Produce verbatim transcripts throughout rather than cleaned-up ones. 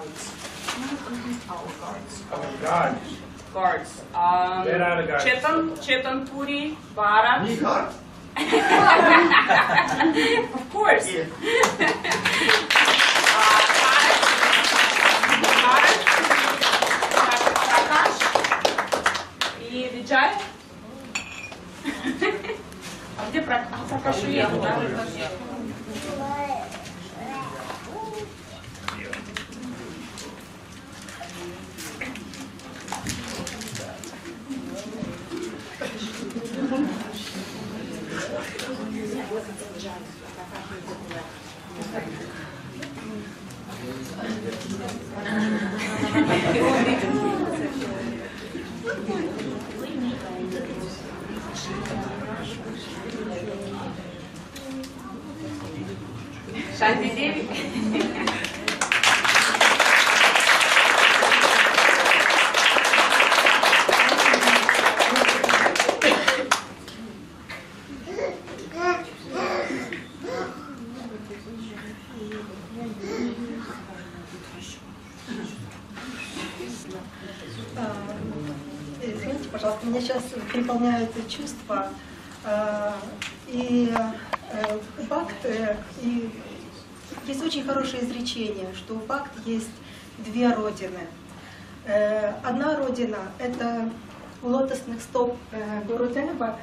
guards. Our guards. Our guards. Guards. Um, Where are the guards? Chetan, Chetan Puri, Bharat. Me guard? Of course. Yeah. uh, Bharat, Prakash и Vijay. А где Пракаш? Уехал, да? Шанти Деви. Извините, пожалуйста, меня сейчас переполняют чувства. И у Бхакты и есть очень хорошее изречение, что у Бхакты есть две родины. Одна родина — это у лотосных стоп Гурудева.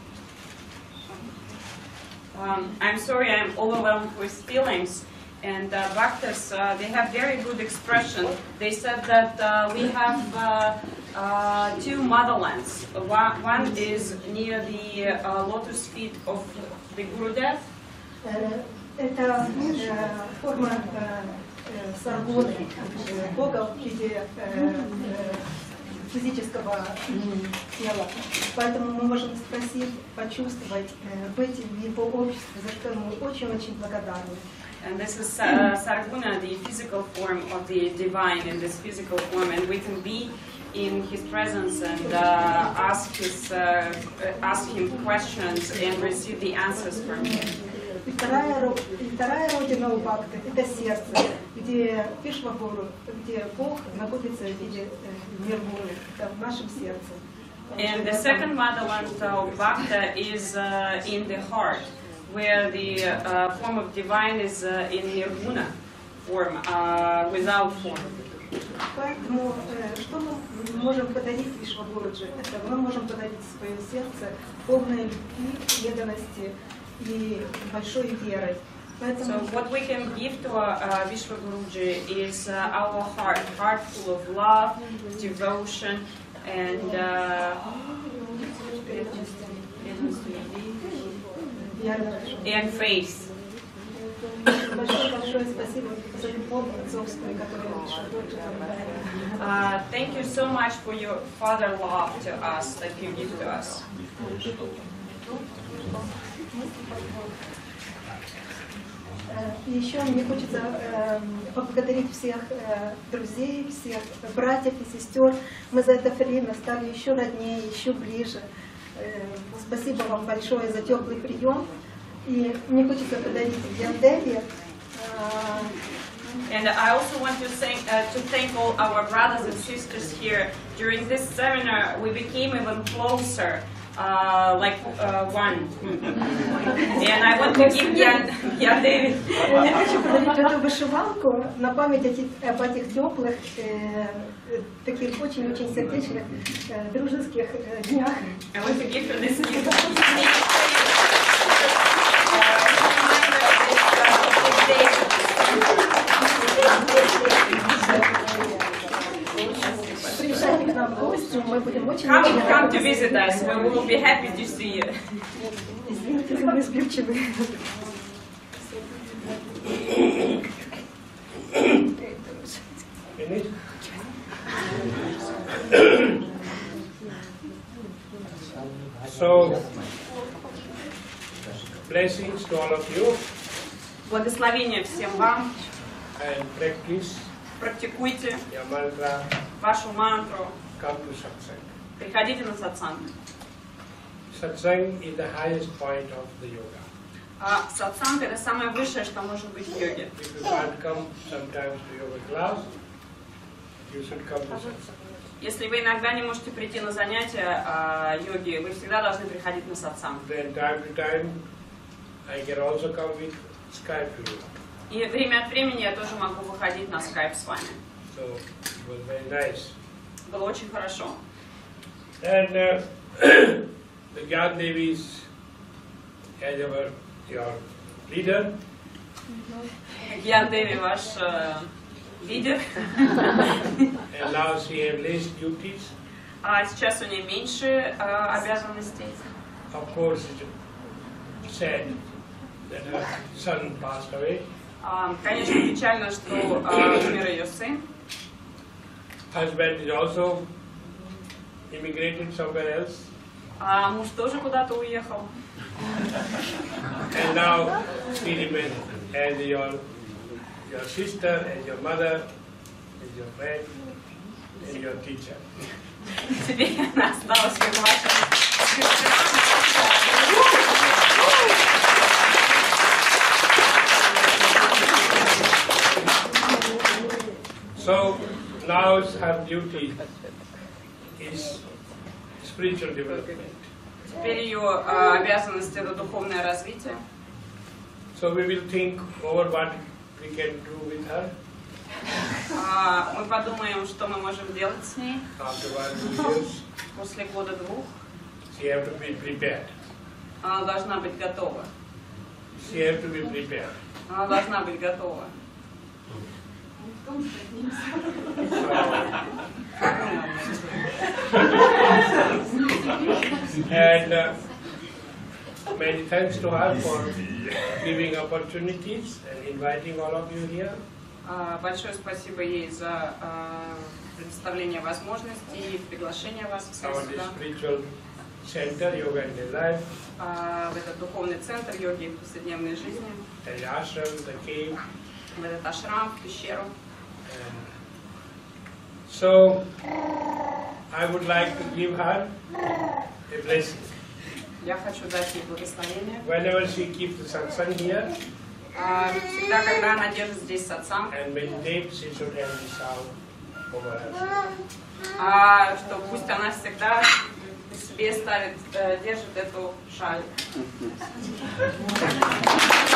Um, I'm sorry, I'm overwhelmed with feelings. And uh, Bhaktas, uh, they have very good expression. They said that uh, we have uh, uh, two motherlands. One, one is near the uh, lotus feet of the Gurudev. Это форма саргоны, Бога в виде физического тела. Поэтому мы можем спросить, почувствовать, быть в его обществе, за что мы очень-очень благодарны. And this is uh, Sarguna, the physical form of the divine in this physical form, and we can be in his presence and uh, ask his, uh, ask him questions and receive the answers from him. И вторая, вторая родина у Бхакты — это сердце, где Вишвагуру, где Бог находится в виде нирваны, это в нашем сердце. And the second motherland of Bhakta is uh, in the heart, where the uh, form of divine is uh, in nirguna form, uh, without form. Поэтому, что мы можем подарить Вишвагуруджи? Это мы можем подарить свое сердце полной любви, преданности и большой верой. So what we can give to uh, Vishwaguruji is uh, our heart, heart full of love, devotion, and uh, and faith. Uh, thank you so much for your father love to us that you give to us. И еще мне хочется э, поблагодарить всех э, друзей, всех братьев и сестер. Мы за это время стали еще роднее, еще ближе. Э, спасибо вам большое за теплый прием. И мне хочется подарить Яндеве. Э, And I also want to thank, uh, to thank all our brothers and sisters here. During this seminar, we became even closer. Uh, like uh, one. And I want to give Jan David. Я хочу подарить эту вышиванку на память об этих теплых, таких очень-очень сердечных, дружеских днях. I want to give you this gift. Приезжайте к нам в гости, мы будем очень Come, come to visit us. We will be happy to see you. Извините, за неизбивчивые. So, blessings to all of you. Благословения всем вам. And practice Практикуйте your mantra. вашу мантру. Come to satsang. Приходите на сатсанг. Satsang is the highest point of the yoga. А сатсанг — это самое высшее, что может быть в йоге. If you can't come sometimes to yoga class, you should come to satsang. Если вы иногда не можете прийти на занятия а, йоги, вы всегда должны приходить на сатсанг. Then time to time, I can also come with Skype to you. И время от времени я тоже могу выходить на скайп с вами. So it was very nice. Было очень хорошо. And uh, the Gyan Devi is as our your leader. Гьян Деви ваш э, лидер. And now she has less duties. А сейчас у нее меньше э, обязанностей. Of course, it's sad that her son passed away. А, конечно, печально, что э, умер ее сын. Husband is also immigrated somewhere else. А муж тоже куда-то уехал. And now she remains as your, your sister, as your mother, as your friend, and your teacher. Теперь она осталась как ваша сестра. So now her duty is spiritual development. Теперь ее э, обязанность это духовное развитие. So we will think over what we can do with her А, мы подумаем, что мы можем делать с ней after one two years. после года-двух. She have to be prepared. Она должна быть готова. She have to be prepared. Она должна быть готова. And uh, many thanks to her for giving opportunities and inviting all of you here. А, большое спасибо ей за а, предоставление возможностей и приглашение вас всех Our сюда, spiritual center, Yoga and Day Life, а, в этот духовный центр йоги в повседневной жизни, the ashram, the cave. в этот ашрам, в пещеру. And so I would like to give her a blessing. Я хочу дать ей благословение. Whenever she keeps the satsang here А, всегда, когда она держит здесь сатсанг, and meditate, she should have the sound over her. а, что пусть она всегда себе ставит, э, держит эту шаль.